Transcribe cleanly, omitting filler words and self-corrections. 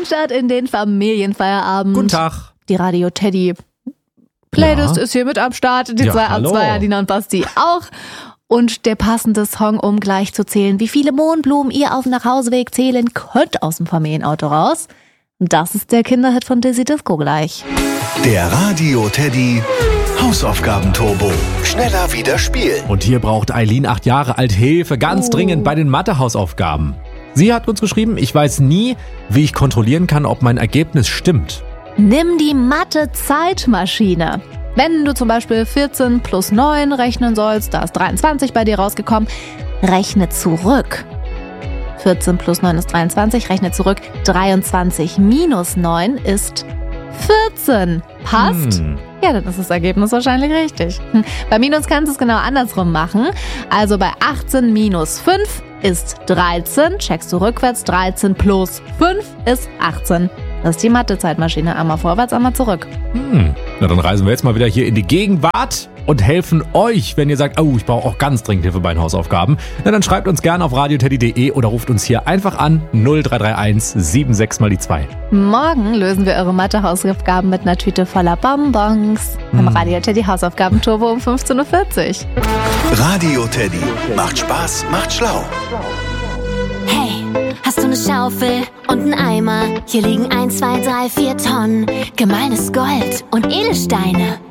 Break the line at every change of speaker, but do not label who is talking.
Start in den Familienfeierabend.
Guten Tag.
Die Radio Teddy Playlist ist hier mit am Start. Die zwei
hallo.
Abzweier, Dina und Basti auch. Und der passende Song, um gleich zu zählen, wie viele Mohnblumen ihr auf dem Nachhauseweg zählen könnt aus dem Familienauto raus. Das ist der Kinderhit von Dizzy Disco gleich.
Der Radio Teddy Hausaufgaben-Turbo. Schneller wieder spielen.
Und hier braucht Eileen, 8 Jahre alt, Hilfe ganz dringend bei den Mathe-Hausaufgaben. Sie hat uns geschrieben, ich weiß nie, wie ich kontrollieren kann, ob mein Ergebnis stimmt.
Nimm die Mathe-Zeitmaschine. Wenn du zum Beispiel 14 plus 9 rechnen sollst, da ist 23 bei dir rausgekommen, rechne zurück. 14 plus 9 ist 23, rechne zurück. 23 minus 9 ist 14. Passt? Ja, dann ist das Ergebnis wahrscheinlich richtig. Bei Minus kannst du es genau andersrum machen. Also bei 18 minus 5 ist 13. Checkst du rückwärts. 13 plus 5 ist 18. Das ist die Mathe-Zeitmaschine. Einmal vorwärts, einmal zurück.
Na, dann reisen wir jetzt mal wieder hier in die Gegenwart und helfen euch, wenn ihr sagt, oh, ich brauche auch ganz dringend Hilfe bei den Hausaufgaben. Na, dann schreibt uns gerne auf radioteddy.de oder ruft uns hier einfach an 0331 76 mal die 2.
Morgen lösen wir eure Mathe-Hausaufgaben mit einer Tüte voller Bonbons. Im Radio Teddy Hausaufgaben-Turbo um 15.40 Uhr.
Radio Teddy. Macht Spaß, macht schlau.
Hey, hast du eine Schaufel und einen Eimer? Hier liegen 1, 2, 3, 4 Tonnen gemahlenes Gold und Edelsteine.